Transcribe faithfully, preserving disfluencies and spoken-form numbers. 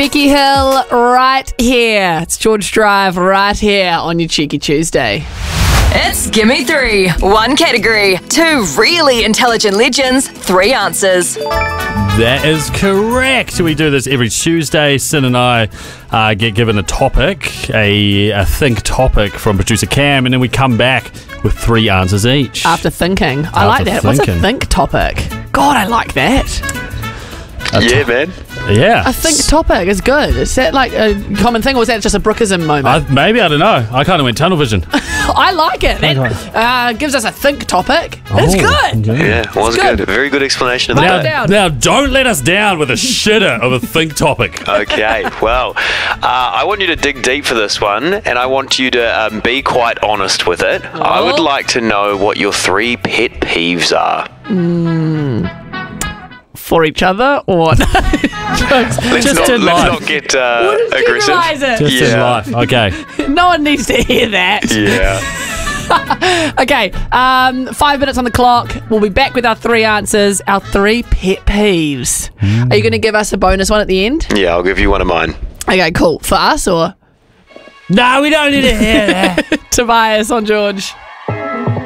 Becky Hill right here. It's George Drive right here on your Cheeky Tuesday. It's Gimme Three. One category, two really intelligent legends, three answers. That is correct. We do this every Tuesday. Sin and I uh, get given a topic, a, a think topic from producer Cam, and then we come back with three answers each. After thinking. I After like that. What's a thinking. think topic? God, I like that. Yeah, man. Yeah. A think topic is good. Is that like a common thing, or is that just a Brookism moment? I, maybe, I don't know. I kind of went tunnel vision. I like it. That uh, gives us a think topic. It's good. Yeah, was good. good. A very good explanation of the Write it day. down. Now, don't let us down with a shitter of a think topic. Okay, well, uh, I want you to dig deep for this one, and I want you to um, be quite honest with it. I would like to know what your three pet peeves are. For each other, or no? Let's, Just not, in let's life. not get uh, Wouldn't aggressive. generalise it. Just in Yeah. life. Okay. No one needs to hear that. Yeah. Okay, um, five minutes on the clock. We'll be back with our three answers, our three pet peeves. Are you going to give us a bonus one at the end? Yeah, I'll give you one of mine. Okay, cool. For us or No, we don't need to hear that. Tobias on George?